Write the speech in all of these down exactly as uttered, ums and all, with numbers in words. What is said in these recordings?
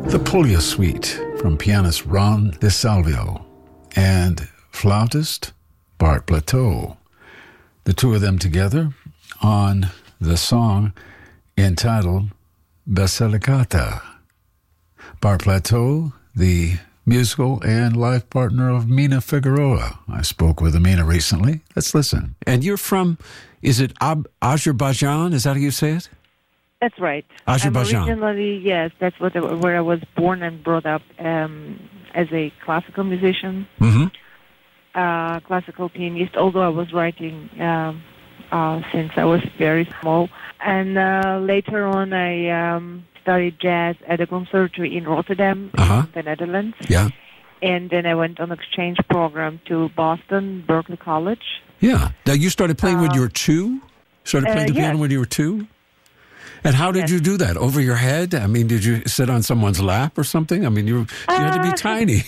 The Puglia Suite from pianist Ron DeSalvio and flautist Bart Plateau. The two of them together on the song entitled Basilicata. Bart Plateau, the musical and life partner of Mina Figueroa. I spoke with Mina recently. Let's listen. And you're from, is it Ab- Azerbaijan? Is that how you say it? That's right. Azerbaijan. I'm originally, yes, that's what where I was born and brought up um, as a classical musician, Mm-hmm. uh, classical pianist, although I was writing um, uh, since I was very small. And uh, later on, I um, studied jazz at a conservatory in Rotterdam, Uh-huh. in the Netherlands. Yeah. And then I went on exchange program to Boston, Berklee College. Yeah. Now, you started playing when Uh, you were two? Started playing uh, the piano yes. when you were two? And how did Yes. you do that? Over your head? I mean, did you sit on someone's lap or something? I mean, you, you had to be Uh, tiny.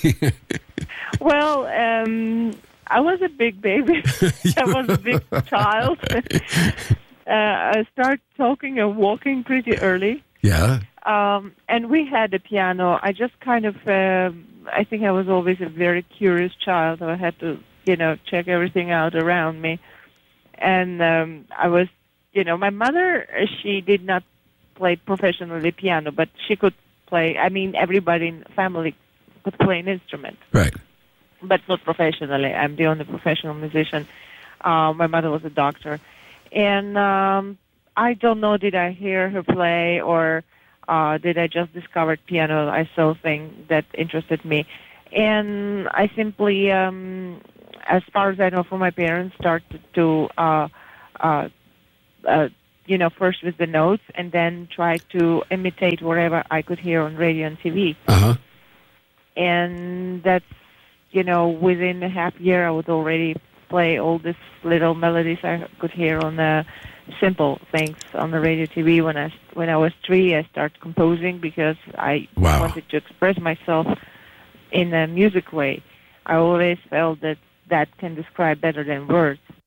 Well, um, I was a big baby. I was a big child. uh, I started talking and walking pretty early. Yeah. Um, and we had a piano. I just kind of, um I think I was always a very curious child. I had to, you know, check everything out around me. And um, I was, you know, my mother, she did not play professionally piano, but she could play. I mean, everybody in the family could play an instrument, Right. but not professionally. I'm the only professional musician. Uh, my mother was a doctor. And um, I don't know, did I hear her play or uh, did I just discover piano? I saw things that interested me. And I simply, um, as far as I know from my parents, started to, uh, uh, uh, you know, first with the notes and then try to imitate whatever I could hear on radio and T V. Uh-huh. And that's, you know, within a half year I would already play all these little melodies I could hear on the simple things on the radio T V. When I, when I was three, I started composing because I Wow. wanted to express myself in a music way. I always felt that that can describe better than words.